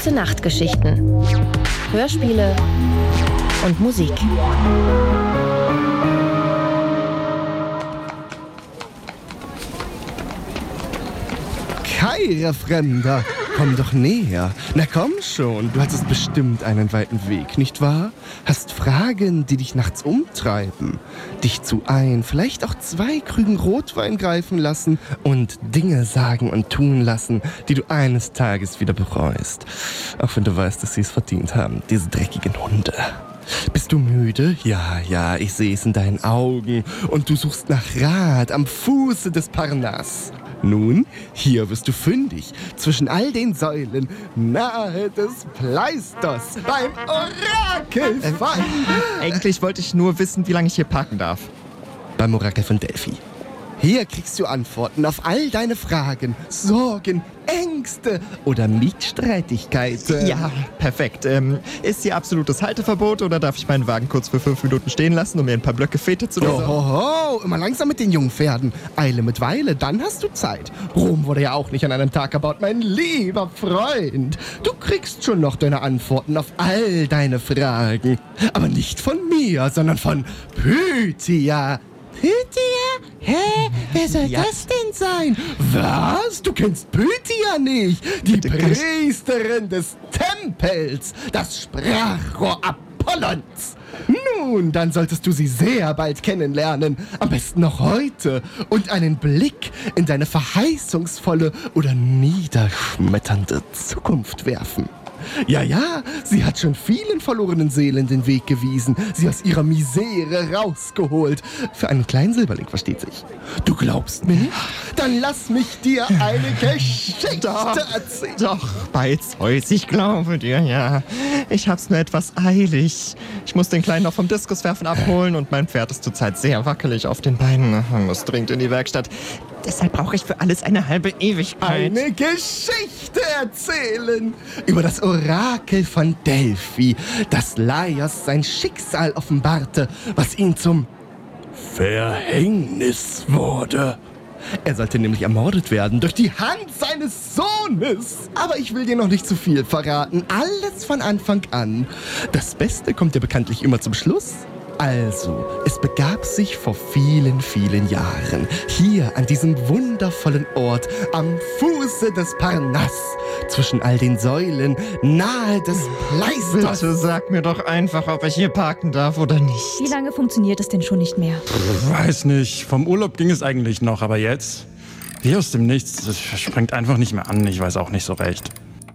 Gute-Nacht-Geschichten. Hörspiele und Musik. Kaira, Fremder, komm doch näher. Na komm schon, du hattest bestimmt einen weiten Weg, nicht wahr? Hast Fragen, die dich nachts umtreiben, dich zu vielleicht auch 2 Krügen Rotwein greifen lassen und Dinge sagen und tun lassen, die du eines Tages wieder bereust. Auch wenn du weißt, dass sie es verdient haben, diese dreckigen Hunde. Bist du müde? Ja, ich sehe es in deinen Augen. Und du suchst nach Rat am Fuße des Parnass. Nun, hier wirst du fündig, zwischen all den Säulen, nahe des Pleisters, beim Orakel von... Eigentlich wollte ich nur wissen, wie lange ich hier parken darf. Beim Orakel von Delphi. Hier kriegst du Antworten auf all deine Fragen, Sorgen, Ängste oder Mietstreitigkeiten. Ja, perfekt. Ist hier absolutes Halteverbot oder darf ich meinen Wagen kurz für 5 Minuten stehen lassen, um mir ein paar Blöcke Fete zu lassen? Ho, immer langsam mit den jungen Pferden. Eile mit Weile, dann hast du Zeit. Rom wurde ja auch nicht an einem Tag gebaut, mein lieber Freund. Du kriegst schon noch deine Antworten auf all deine Fragen. Aber nicht von mir, sondern von Pythia. Pythia? Hä? Wer soll das denn sein? Was? Du kennst Pythia nicht? Die Priesterin des Tempels, das Sprachrohr Apollons. Nun, dann solltest du sie sehr bald kennenlernen. Am besten noch heute. Und einen Blick in deine verheißungsvolle oder niederschmetternde Zukunft werfen. Ja, sie hat schon vielen verlorenen Seelen den Weg gewiesen, sie aus ihrer Misere rausgeholt. Für einen kleinen Silberling, versteht sich. Du glaubst mir nicht? Dann lass mich dir eine Geschichte erzählen. Doch, bei Zeus, ich glaube dir, ja. Ich hab's nur etwas eilig. Ich muss den Kleinen noch vom Diskuswerfen abholen und mein Pferd ist zurzeit sehr wackelig auf den Beinen. Man muss dringend in die Werkstatt. Deshalb brauche ich für alles eine halbe Ewigkeit. Eine Geschichte erzählen über das Orakel von Delphi, das Laios sein Schicksal offenbarte, was ihn zum Verhängnis wurde. Er sollte nämlich ermordet werden durch die Hand seines Sohnes. Aber ich will dir noch nicht zu viel verraten. Alles von Anfang an. Das Beste kommt ja bekanntlich immer zum Schluss. Also, es begab sich vor vielen, vielen Jahren, hier an diesem wundervollen Ort, am Fuße des Parnass, zwischen all den Säulen, nahe des Pleisters. Bitte sag mir doch einfach, ob ich hier parken darf oder nicht. Wie lange funktioniert es denn schon nicht mehr? Weiß nicht. Vom Urlaub ging es eigentlich noch, aber jetzt? Wie aus dem Nichts. Es springt einfach nicht mehr an. Ich weiß auch nicht so recht.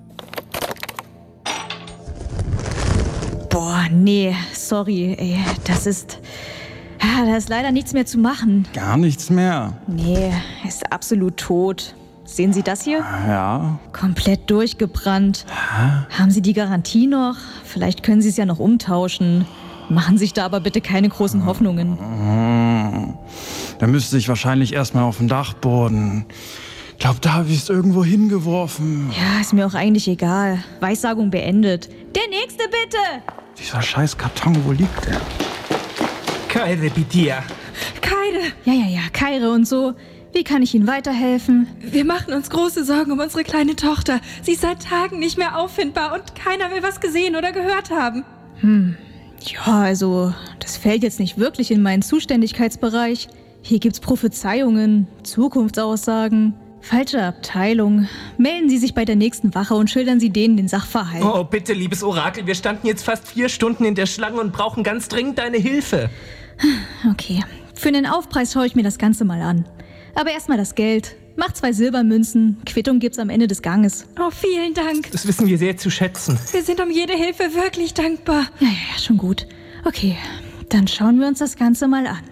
Boah, nee, sorry, ey, da ist leider nichts mehr zu machen. Gar nichts mehr. Nee, ist absolut tot. Sehen Sie das hier? Ja. Komplett durchgebrannt. Haben Sie die Garantie noch? Vielleicht können Sie es ja noch umtauschen. Machen sich da aber bitte keine großen Hoffnungen. Da müsste ich wahrscheinlich erstmal auf den Dachboden. Ich glaube, da habe ich es irgendwo hingeworfen. Ja, ist mir auch eigentlich egal. Weissagung beendet. Der nächste bitte! Dieser scheiß Karton, wo liegt der? Kaire, Pythia. Kaire! Ja, Kaire und so. Wie kann ich Ihnen weiterhelfen? Wir machen uns große Sorgen um unsere kleine Tochter. Sie ist seit Tagen nicht mehr auffindbar und keiner will was gesehen oder gehört haben. Ja, also, das fällt jetzt nicht wirklich in meinen Zuständigkeitsbereich. Hier gibt's Prophezeiungen, Zukunftsaussagen. Falsche Abteilung. Melden Sie sich bei der nächsten Wache und schildern Sie denen den Sachverhalt. Oh, bitte, liebes Orakel, wir standen jetzt fast 4 Stunden in der Schlange und brauchen ganz dringend deine Hilfe. Okay, für den Aufpreis schaue ich mir das Ganze mal an. Aber erstmal das Geld. Mach 2 Silbermünzen. Quittung gibt's am Ende des Ganges. Oh, vielen Dank. Das wissen wir sehr zu schätzen. Wir sind um jede Hilfe wirklich dankbar. Ja, schon gut. Okay, dann schauen wir uns das Ganze mal an.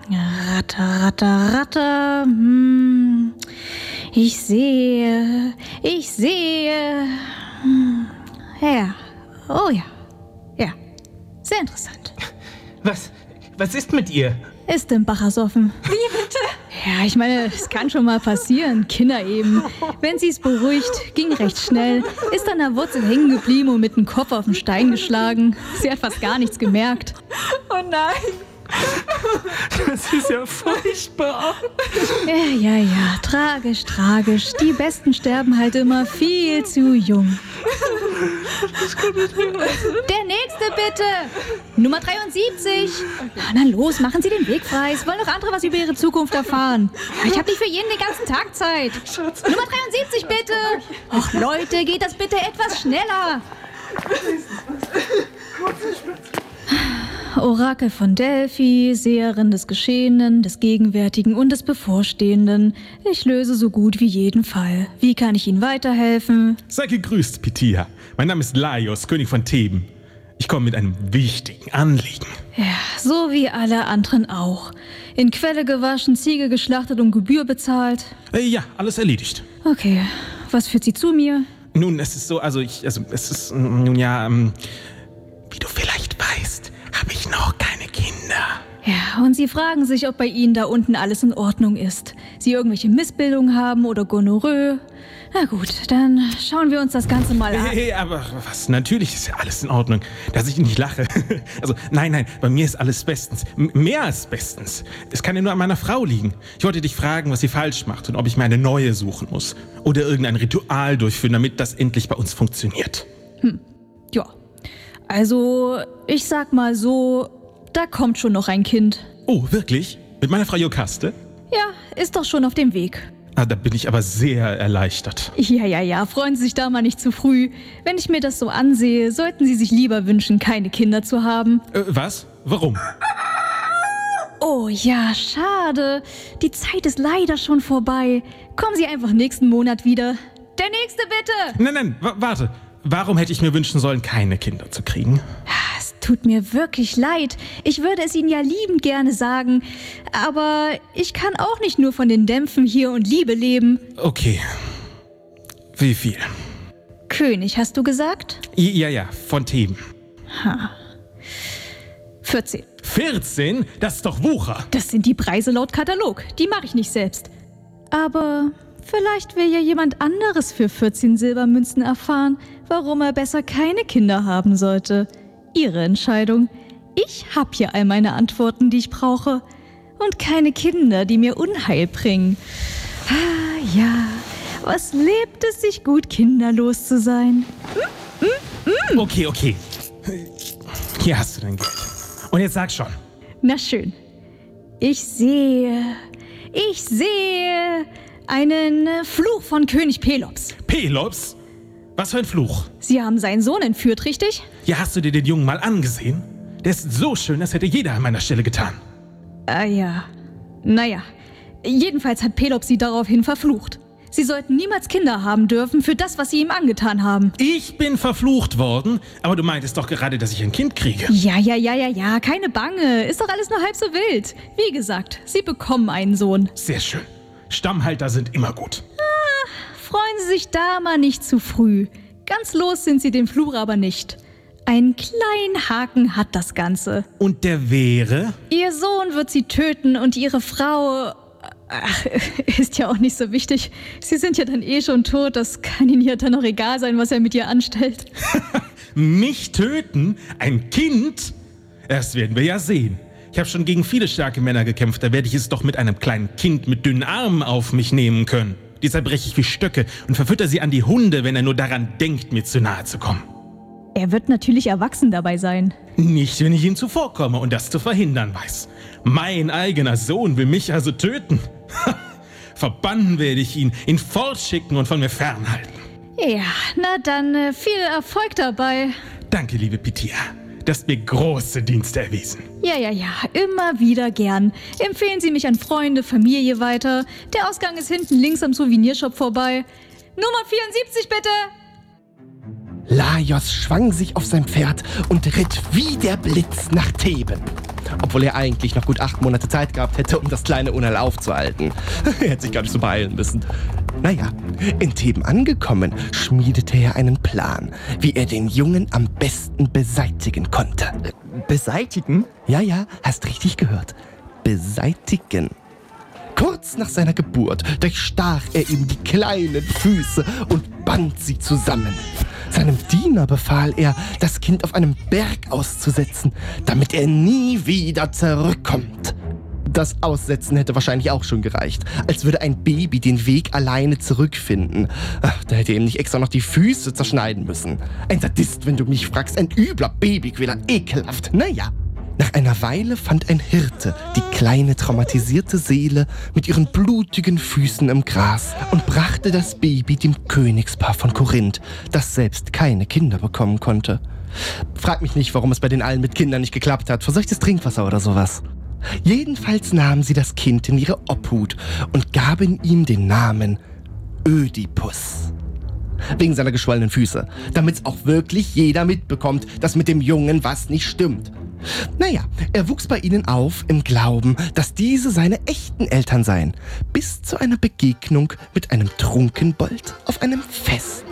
Ratter. Ich sehe. Ja. Oh ja. Ja. Sehr interessant. Was ist mit ihr? Ist im Bach ersoffen. Wie bitte? Ja, ich meine, es kann schon mal passieren. Kinder eben. Wenn sie es beruhigt, ging recht schnell, ist an der Wurzel hängen geblieben und mit dem Kopf auf den Stein geschlagen. Sie hat fast gar nichts gemerkt. Oh nein. Das ist ja furchtbar. Ja, tragisch. Die Besten sterben halt immer viel zu jung. Der nächste bitte. Nummer 73. Na los, machen Sie den Weg frei. Es wollen doch andere was über ihre Zukunft erfahren. Ich habe nicht für jeden den ganzen Tag Zeit. Nummer 73 bitte. Och Leute, geht das bitte etwas schneller. Orakel von Delphi, Seherin des Geschehenen, des Gegenwärtigen und des Bevorstehenden. Ich löse so gut wie jeden Fall. Wie kann ich Ihnen weiterhelfen? Sei gegrüßt, Pythia. Mein Name ist Laios, König von Theben. Ich komme mit einem wichtigen Anliegen. Ja, so wie alle anderen auch. In Quelle gewaschen, Ziege geschlachtet und Gebühr bezahlt. Ja, alles erledigt. Okay, was führt Sie zu mir? Nun, es ist so, wie du vielleicht weißt, habe ich noch keine Kinder. Ja, und Sie fragen sich, ob bei Ihnen da unten alles in Ordnung ist. Sie irgendwelche Missbildungen haben oder Gonorrhoe. Na gut, dann schauen wir uns das Ganze mal an. Hey, aber was? Natürlich ist ja alles in Ordnung. Dass ich nicht lache. Also, nein, bei mir ist alles bestens. Mehr als bestens. Es kann ja nur an meiner Frau liegen. Ich wollte dich fragen, was sie falsch macht und ob ich mir eine neue suchen muss. Oder irgendein Ritual durchführen, damit das endlich bei uns funktioniert. Ja, also ich sag mal so, da kommt schon noch ein Kind. Oh, wirklich? Mit meiner Frau Jokaste? Ja, ist doch schon auf dem Weg. Ah, da bin ich aber sehr erleichtert. Ja, freuen Sie sich da mal nicht zu früh. Wenn ich mir das so ansehe, sollten Sie sich lieber wünschen, keine Kinder zu haben. Was? Warum? Oh ja, schade. Die Zeit ist leider schon vorbei. Kommen Sie einfach nächsten Monat wieder. Der nächste bitte! Nein, warte. Warum hätte ich mir wünschen sollen, keine Kinder zu kriegen? Es tut mir wirklich leid. Ich würde es Ihnen ja liebend gerne sagen. Aber ich kann auch nicht nur von den Dämpfen hier und Liebe leben. Okay. Wie viel? König, hast du gesagt? Ja, von Theben. 14. 14? Das ist doch Wucher. Das sind die Preise laut Katalog. Die mache ich nicht selbst. Aber vielleicht will ja jemand anderes für 14 Silbermünzen erfahren, warum er besser keine Kinder haben sollte. Ihre Entscheidung. Ich hab hier all meine Antworten, die ich brauche. Und keine Kinder, die mir Unheil bringen. Ja, was lebt es sich gut, kinderlos zu sein? Okay. Hier hast du dein Geld. Und jetzt sag schon. Na schön. Ich sehe einen Fluch von König Pelops. Pelops? Was für ein Fluch? Sie haben seinen Sohn entführt, richtig? Ja, hast du dir den Jungen mal angesehen? Der ist so schön, das hätte jeder an meiner Stelle getan. Ja. Naja. Jedenfalls hat Pelops sie daraufhin verflucht. Sie sollten niemals Kinder haben dürfen für das, was sie ihm angetan haben. Ich bin verflucht worden, aber du meintest doch gerade, dass ich ein Kind kriege. Ja, keine Bange. Ist doch alles nur halb so wild. Wie gesagt, sie bekommen einen Sohn. Sehr schön. Stammhalter sind immer gut. Freuen Sie sich da mal nicht zu früh. Ganz los sind sie dem Fluch aber nicht. Einen kleinen Haken hat das Ganze. Und der wäre? Ihr Sohn wird sie töten und ihre Frau... Ach, ist ja auch nicht so wichtig. Sie sind ja dann schon tot. Das kann Ihnen ja dann noch egal sein, was er mit ihr anstellt. Mich töten? Ein Kind? Das werden wir ja sehen. Ich habe schon gegen viele starke Männer gekämpft. Da werde ich es doch mit einem kleinen Kind mit dünnen Armen auf mich nehmen können. Die zerbreche ich wie Stöcke und verfütter sie an die Hunde, wenn er nur daran denkt, mir zu nahe zu kommen. Er wird natürlich erwachsen dabei sein. Nicht, wenn ich ihm zuvorkomme und das zu verhindern weiß. Mein eigener Sohn will mich also töten. Verbannen werde ich ihn fortschicken und von mir fernhalten. Ja, na dann viel Erfolg dabei. Danke, liebe Pythia. Du hast mir große Dienste erwiesen. Ja, immer wieder gern. Empfehlen Sie mich an Freunde, Familie weiter. Der Ausgang ist hinten links am Souvenirshop vorbei. Nummer 74 bitte! Laios schwang sich auf sein Pferd und ritt wie der Blitz nach Theben. Obwohl er eigentlich noch gut 8 Monate Zeit gehabt hätte, um das kleine Unheil aufzuhalten. Er hätte sich gar nicht so beeilen müssen. Naja, in Theben angekommen, schmiedete er einen Plan, wie er den Jungen am besten beseitigen konnte. Beseitigen? Ja, hast richtig gehört. Beseitigen. Kurz nach seiner Geburt durchstach er ihm die kleinen Füße und band sie zusammen. Seinem Diener befahl er, das Kind auf einem Berg auszusetzen, damit er nie wieder zurückkommt. Das Aussetzen hätte wahrscheinlich auch schon gereicht, als würde ein Baby den Weg alleine zurückfinden. Ach, da hätte er ihm nicht extra noch die Füße zerschneiden müssen. Ein Sadist, wenn du mich fragst, ein übler Babyquäler, ekelhaft. Naja. Nach einer Weile fand ein Hirte die kleine traumatisierte Seele mit ihren blutigen Füßen im Gras und brachte das Baby dem Königspaar von Korinth, das selbst keine Kinder bekommen konnte. Frag mich nicht, warum es bei den allen mit Kindern nicht geklappt hat. Verseuchtes Trinkwasser oder sowas. Jedenfalls nahmen sie das Kind in ihre Obhut und gaben ihm den Namen Ödipus. Wegen seiner geschwollenen Füße, damit's auch wirklich jeder mitbekommt, dass mit dem Jungen was nicht stimmt. Naja, er wuchs bei ihnen auf im Glauben, dass diese seine echten Eltern seien, bis zu einer Begegnung mit einem Trunkenbold auf einem Fest.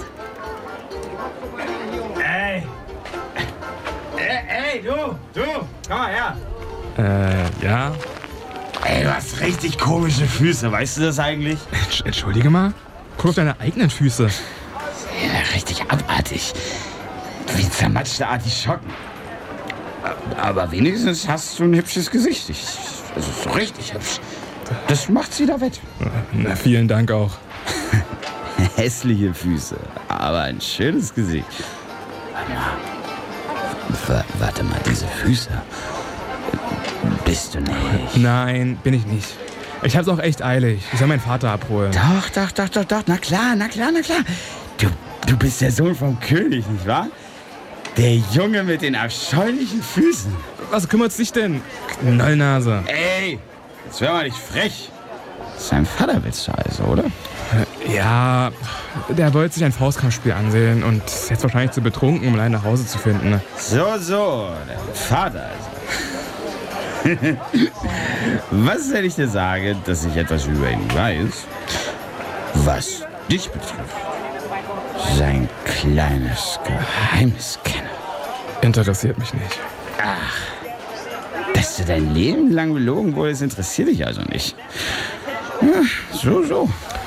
Ey, du, komm mal her. Ja? Ey, du hast richtig komische Füße, weißt du das eigentlich? Entschuldige mal? Guck auf deine eigenen Füße. Ja, richtig abartig. Wie zermatschte Artischocken. Aber wenigstens hast du ein hübsches Gesicht. Also so richtig hübsch. Das macht's wieder wett. Na, vielen Dank auch. Hässliche Füße, aber ein schönes Gesicht. Warte mal, diese Füße. Bist du nicht? Nein, bin ich nicht. Ich hab's auch echt eilig. Ich soll meinen Vater abholen. Doch. Na klar. Du bist der Sohn vom König, nicht wahr? Der Junge mit den abscheulichen Füßen. Was kümmert's dich denn? Knollnase. Ey, jetzt wär mal nicht frech. Sein Vater willst du also, oder? Ja, der wollte sich ein Faustkampfspiel ansehen und ist jetzt wahrscheinlich zu betrunken, um allein nach Hause zu finden. So, der Vater also. Was, wenn ich dir sage, dass ich etwas über ihn weiß, was dich betrifft? Sein kleines Geheimnis kenne. Interessiert mich nicht. Ach, dass du dein Leben lang belogen wurdest, interessiert dich also nicht. Ja, so.